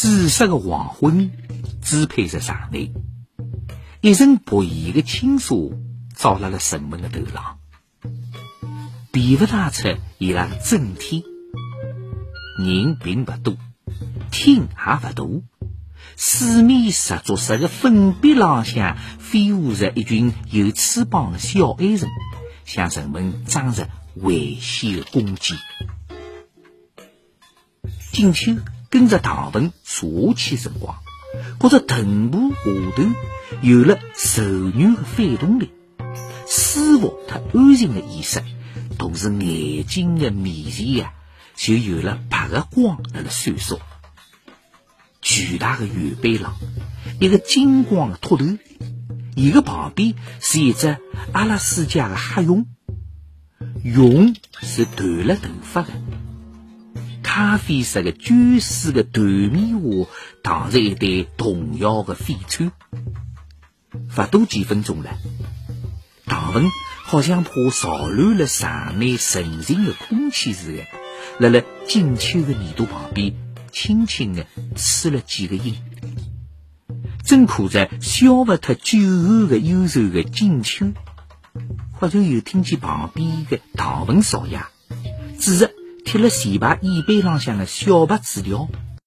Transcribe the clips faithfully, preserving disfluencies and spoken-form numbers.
紫色的黄昏面支配着场内，一阵薄宜的清沙照辣了人们的头上，辨不大出伊拉的整体。人并不多，厅也不大，四面十足十个粉壁浪向飞舞着一群有翅膀的小矮人，向人们张着危险的弓箭。金秋跟着唐文坐下去辰光，觉着臀部下头有了柔软的反动力，舒服和安静的意识，同时眼睛的面前啊就有了白的光在那闪烁。巨大的圆背上一个金光的秃头，伊个旁边是一只阿拉斯加的黑熊，熊是断了头发的，咖啡色的卷丝的团棉花躺着一对童谣的翡翠。不多几分钟了，唐文好像怕扰乱了场内纯净的空气似的，辣辣金秋的耳朵旁边轻轻地吹了几个音。正看着消不脱酒后的忧愁的金秋，忽然又听见旁边的唐文少爷指着贴了前排椅背浪向的小白纸条。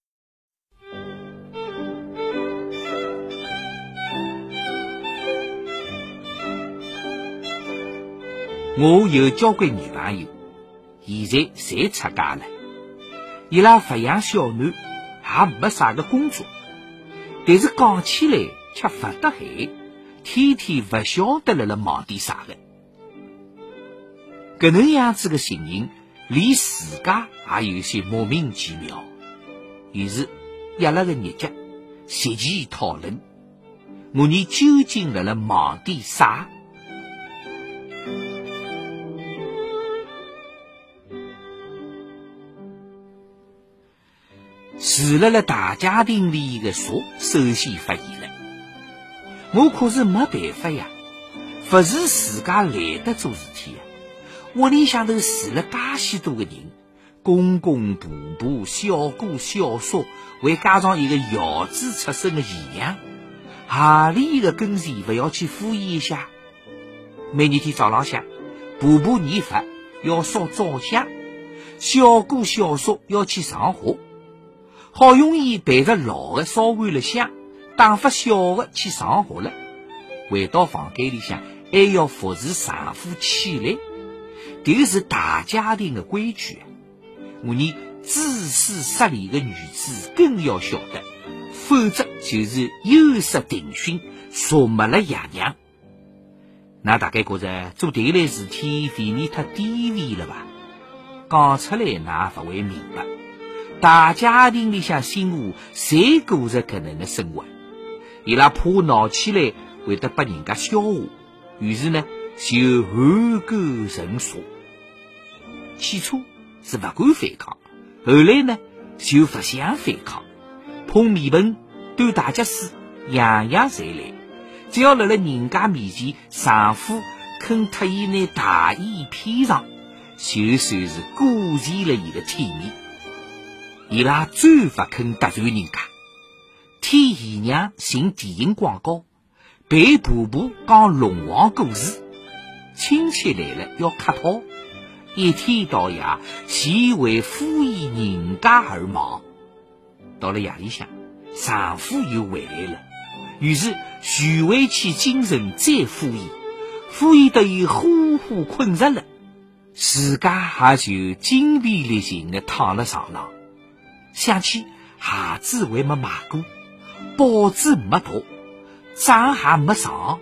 我有交关女朋友，现在侪出家了，伊拉不养小囡，也没啥个工作，但是讲起来却不得海，天天不晓得辣辣忙点啥个。搿能样子的情形，连自家也有些莫名其妙。于是约了个日脚，席前讨论，我们究竟辣辣忙点啥？住辣辣大家庭里的蛇首先发现了，我可是没办法呀，不是自家懒得做事体呀。屋里向头住了介许多个人，公公婆婆、小姑小叔，还加上一个摇子出身的姨娘，何里一个跟前不要去敷衍一下？每日天早浪向，婆婆念佛要烧早香，小姑小叔要去上学，好容易陪着老的烧完了香，打发小的去上学了，回到房间里向还要服侍丈夫起来。这是大家庭的规矩，我们自私失礼的女子更要晓得，否则就是有失庭训，说没了爷娘。那大概觉着做这类事体未免太低微了吧？讲出来那不会明白，大家庭里向新妇谁过着搿能的生活，伊拉怕闹起来会得把人家笑话，于是呢就含垢认傻。起初是不敢反抗，后来呢就不想反抗，碰面盆端大家水样样侪来，只要辣辣人家面前丈夫肯特意拿大衣披上，就算是顾及了伊的体面。伊拉最不肯得罪人家，替姨娘寻电影广告，陪婆婆讲龙王故事，亲戚来了要客套，一天到夜全为敷衍人家而忙。到了夜里向，丈夫又回来了，于是徐回去精神再敷衍，敷衍得伊呼呼困着了，自家也就精疲力尽地躺在床上。想起鞋子还没买过，报纸没读，账还没上，